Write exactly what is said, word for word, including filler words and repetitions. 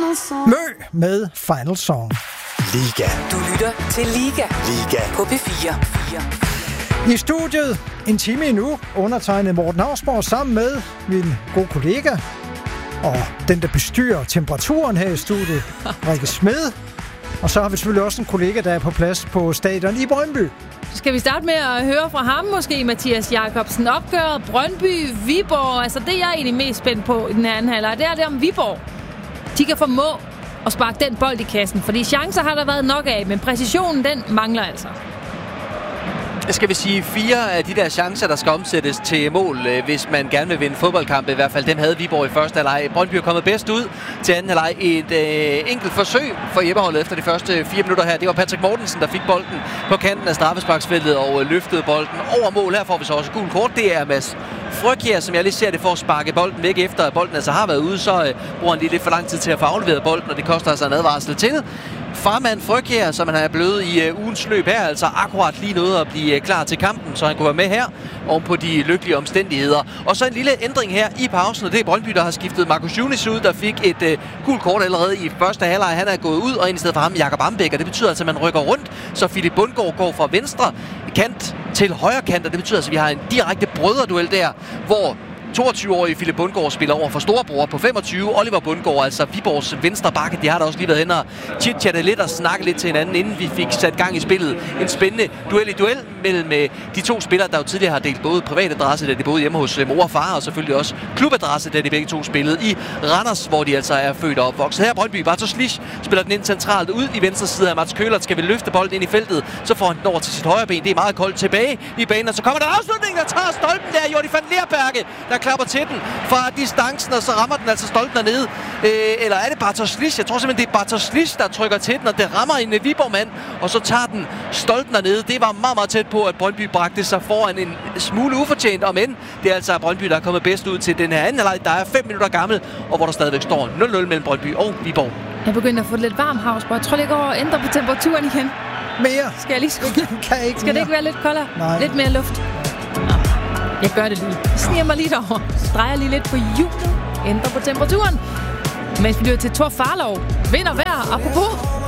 Mø med Final Song. Liga. Du lytter til Liga. Liga. På P fire. I studiet en time endnu, undertegnet Morten Hausborg sammen med min gode kollega og den, der bestyrer temperaturen her i studiet, Rikke Smed. Og så har vi selvfølgelig også en kollega, der er på plads på stadion i Brøndby. Skal vi starte med at høre fra ham måske, Mathias Jacobsen? Opgøret Brøndby, Viborg. Altså det, jeg er egentlig mest spændt på i den her anden halvleg, det er det om Viborg. De kan formå at sparke den bold i kassen, fordi chancer har der været nok af, men præcisionen, den mangler altså. Skal vi sige, fire af de der chancer, der skal omsættes til mål, hvis man gerne vil vinde fodboldkamp, i hvert fald dem havde Viborg i første halvleg. Brøndby er kommet bedst ud til anden halvleg. Et øh, enkelt forsøg for hjemmeholdet efter de første fire minutter her. Det var Patrick Mortensen, der fik bolden på kanten af straffesparksfeltet og øh, løftede bolden over mål. Her får vi så også gul kort. Det er Mads Frøkjær, som jeg lige ser det, for at sparke bolden væk efter, at bolden altså har været ude. Så øh, bruger han lige lidt for lang tid til at få afleveret bolden, og det koster altså en advarsel til. Farmand Frøkjær, som han er blevet i uh, ugens løb her, altså akkurat lige nåede at blive uh, klar til kampen, så han kunne være med her oven på de lykkelige omstændigheder. Og så en lille ændring her i pausen, og det er Brøndby, der har skiftet Markus Junis ud, der fik et uh, gult kort allerede i første halvleg. Han er gået ud, og ind i stedet for ham Jakob Ambæk, og det betyder altså, at man rykker rundt, så Philip Bundgaard går fra venstre kant til højre kant, og det betyder altså, at vi har en direkte brødreduel der, hvor toogtyve-årige Philip Bundgaard spiller over for storebror på femogtyve. Oliver Bundgaard, altså Viborgs venstre bakke, de har da også lige været hen og chit-chatte lidt og snakke lidt til hinanden, inden vi fik sat gang i spillet. En spændende duel i duel mellem de to spillere, der jo tidligere har delt både privatadresse, da de boede hjemme hos mor og far, og selvfølgelig også klubadresse, da de begge to spillede i Randers, hvor de altså er født og opvokset. Her Brøndby, Bartosz spiller den ind centralt ud i venstre side af Mats Køhlert, skal vi løfte bolden ind i feltet, så får han den over til sit højre ben. Det er meget koldt tilbage i banen, og så kommer der afslutning, der tager stolpen der, Jordi van Leerberge, der klapper til den fra distancen, og så rammer den altså stolpen dernede. Øh, eller er det Bartosz? Jeg tror simpelthen, det er Bartosz, der trykker til den, og det rammer en Viborg-mand, og så tager den stolpen dernede. Det var meget, meget tæt på, at Brøndby bragte sig foran en smule ufortjent, og men det er altså Brøndby, der er kommet bedst ud til den her anden halvleg, der er fem minutter gammel, og hvor der stadigvæk står nul nul mellem Brøndby og Viborg. Jeg begynder at få det lidt varmt, Hausborg. Jeg tror, jeg går og ændrer på temperaturen igen. Mere? Skal jeg lige kan ikke Skal det ikke være lidt koldere? Nej. Lidt mere luft? Jeg gør det lige. Sniger mig lige derovre. Drejer lige lidt på hjulet. Ændrer på temperaturen. Mens vi lytter til Thor Farlov. Vind og vejr. Apropos